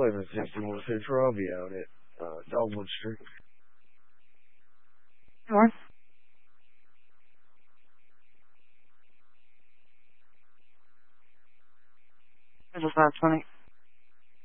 1161 Central. I'll be out at Dogwood Street. North. This is 520.